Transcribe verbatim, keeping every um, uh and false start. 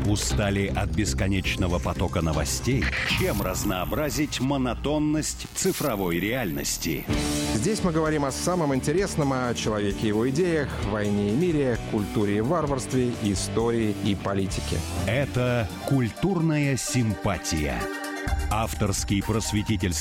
Устали от бесконечного потока новостей? Чем разнообразить монотонность цифровой реальности? Здесь мы говорим о самом интересном, о человеке и его идеях, войне и мире, культуре и варварстве, истории и политике. Это «Культурная симпатия». Авторский просветительский